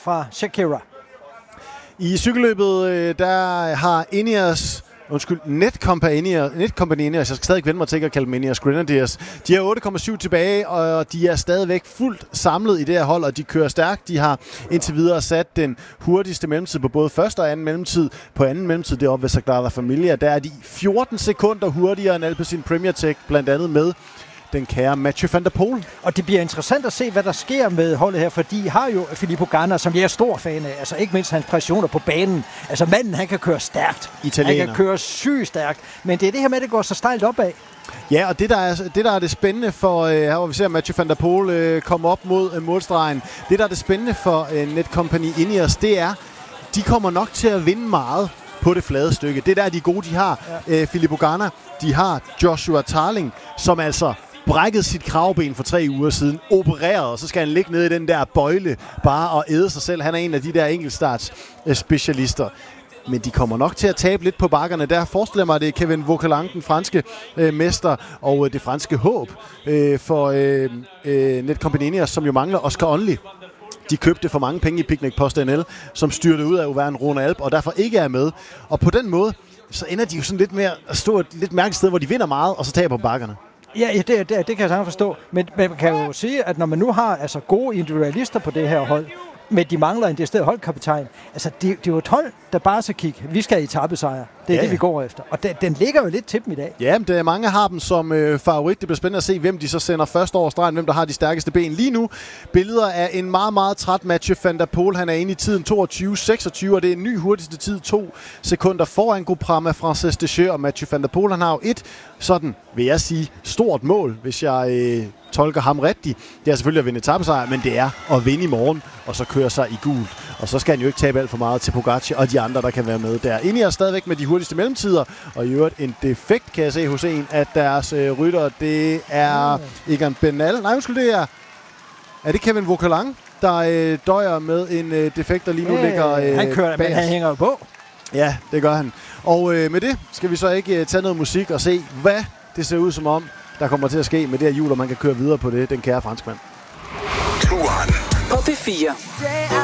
fra Shakira. I cykelløbet, der har Netcompany Ineos, jeg skal stadig vende mig til at kalde dem Ineos Grenadiers. De har 8,7 tilbage, og de er stadigvæk fuldt samlet i det her hold, og de kører stærkt. De har indtil videre sat den hurtigste mellemtid på både første og anden mellemtid. På anden mellemtid, det er oppe ved Sagrada Familia, der er de 14 sekunder hurtigere end Alpecin Premier Tech, blandt andet med den kære Mathieu van der Poel. Og det bliver interessant at se, hvad der sker med holdet her, fordi de har jo Filippo Ganna, som jeg er stor fan af. Altså ikke mindst hans præstationer på banen. Altså manden, han kan køre stærkt. Italiener. Han kan køre sygt stærkt. Men det er det her med, at det går så stejlt opad. Ja, og det der er det spændende for, her hvor vi ser Mathieu van der Poel komme op mod målstregen. Det der er det spændende for Netcompany Ineos, det er, de kommer nok til at vinde meget på det flade stykke. Det der, de er gode, de har Filippo Ganna, de har Joshua Tarling, som altså brækket sit kravben for 3 uger siden, opereret, og så skal han ligge nede i den der bøjle bare og æde sig selv. Han er en af de der enkeltstarts specialister. Men de kommer nok til at tabe lidt på bakkerne. Der forestiller mig, at det er Kevin Vauquelin, den franske mester, og det franske håb for Netcompany Ineos, som jo mangler Oscar Onley. De købte for mange penge i Picnic Post NL, som styrte ud af Auvergne-Rhône Alpes, og derfor ikke er med. Og på den måde, så ender de jo sådan lidt mere at stå et lidt mærkeligt sted, hvor de vinder meget, og så taber på bakkerne. Ja, det kan jeg sagtens forstå. Men man kan jo sige, at når man nu har altså gode individualister på det her hold, men de mangler en decideret holdkaptajn. Altså, det er jo et hold, der bare skal kigge. Vi skal i etapesejr. Det er det, vi går efter. Og den ligger jo lidt til dem i dag. Ja, men mange har dem som favorit. Det bliver spændende at se, hvem de så sender først over stregen, hvem der har de stærkeste ben. Lige nu, billeder af en meget, meget træt Mathieu van der Poel. Han er inde i tiden 22.26, og det er en ny hurtigste tid, 2 sekunder foran Groupama Frances Deschamps og Mathieu van der Poel. Han har jo et sådan, vil jeg sige, stort mål, hvis jeg tolker ham rigtigt. Det er selvfølgelig at vinde etapesejr, men det er at vinde i morgen, og så køre sig i gult. Og så skal han jo ikke tabe alt for meget til Pogacar og de andre, der kan være med der. Ineos stadigvæk med de hurtigste mellemtider, og i øvrigt en defekt, kan jeg se hos en af deres rytter. Det er Egan Bernal. Nej, undskyld, det er det Kevin Vauquelin, der døjer med en defekt, der lige nu ligger han kører, men han hænger jo på. Ja, det gør han. Og med det skal vi så ikke tage noget musik og se, hvad det ser ud som om, der kommer til at ske med det her hjul, og man kan køre videre på det, den kære franskmand. Turen på P4.